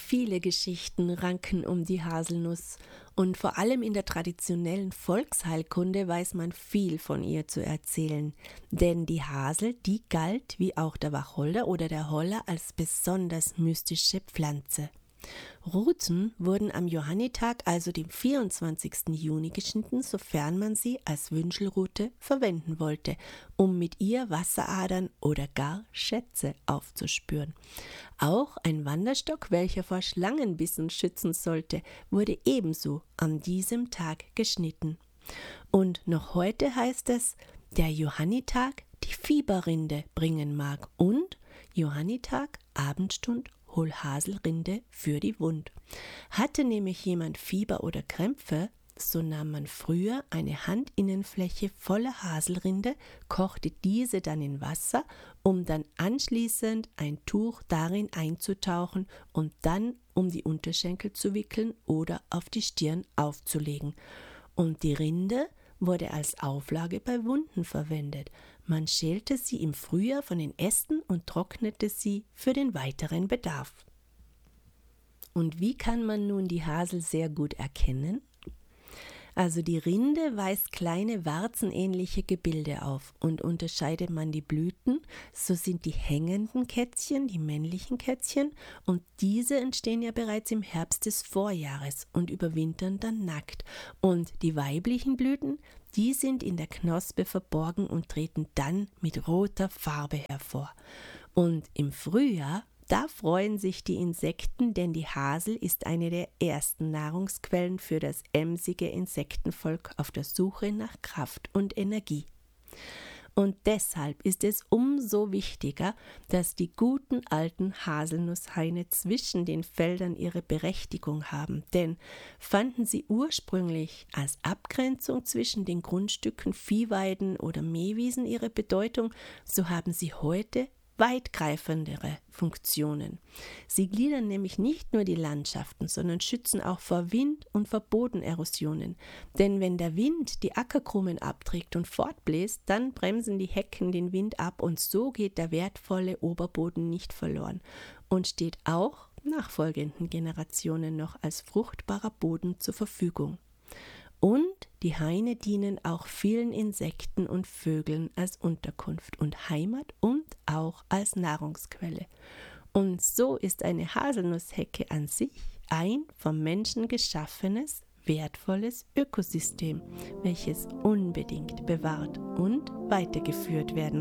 Viele Geschichten ranken um die Haselnuss und vor allem in der traditionellen Volksheilkunde weiß man viel von ihr zu erzählen. Denn die Hasel, die galt wie auch der Wacholder oder der Holler als besonders mystische Pflanze. Ruten wurden am Johannitag, also dem 24. Juni, geschnitten, sofern man sie als Wünschelrute verwenden wollte, um mit ihr Wasseradern oder gar Schätze aufzuspüren. Auch ein Wanderstock, welcher vor Schlangenbissen schützen sollte, wurde ebenso an diesem Tag geschnitten. Und noch heute heißt es, der Johannitag die Fieberrinde bringen mag und Johannitag, Abendstund, hol Haselrinde für die Wund. Hatte nämlich jemand Fieber oder Krämpfe, so nahm man früher eine Handinnenfläche voller Haselrinde, kochte diese dann in Wasser, um dann anschließend ein Tuch darin einzutauchen und dann um die Unterschenkel zu wickeln oder auf die Stirn aufzulegen. Und die Rinde wurde als Auflage bei Wunden verwendet. Man schälte sie im Frühjahr von den Ästen und trocknete sie für den weiteren Bedarf. Und wie kann man nun die Hasel sehr gut erkennen? Also die Rinde weist kleine warzenähnliche Gebilde auf und unterscheidet man die Blüten, so sind die hängenden Kätzchen die männlichen Kätzchen und diese entstehen ja bereits im Herbst des Vorjahres und überwintern dann nackt und die weiblichen Blüten, die sind in der Knospe verborgen und treten dann mit roter Farbe hervor. Und im Frühjahr, da freuen sich die Insekten, denn die Hasel ist eine der ersten Nahrungsquellen für das emsige Insektenvolk auf der Suche nach Kraft und Energie. Und deshalb ist es umso wichtiger, dass die guten alten Haselnusshaine zwischen den Feldern ihre Berechtigung haben. Denn fanden sie ursprünglich als Abgrenzung zwischen den Grundstücken Viehweiden oder Mähwiesen ihre Bedeutung, so haben sie heute weitgreifendere Funktionen. Sie gliedern nämlich nicht nur die Landschaften, sondern schützen auch vor Wind und vor Bodenerosionen. Denn wenn der Wind die Ackerkrumen abträgt und fortbläst, dann bremsen die Hecken den Wind ab und so geht der wertvolle Oberboden nicht verloren und steht auch nachfolgenden Generationen noch als fruchtbarer Boden zur Verfügung. Und die Haine dienen auch vielen Insekten und Vögeln als Unterkunft und Heimat und auch als Nahrungsquelle. Und so ist eine Haselnusshecke an sich ein vom Menschen geschaffenes, wertvolles Ökosystem, welches unbedingt bewahrt und weitergeführt werden